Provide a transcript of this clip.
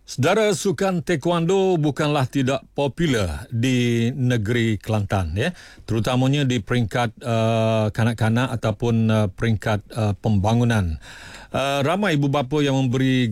Saudara, sukan taekwondo bukanlah tidak popular di negeri Kelantan, ya, terutamanya di peringkat kanak-kanak ataupun peringkat pembangunan. Ramai ibu bapa yang memberi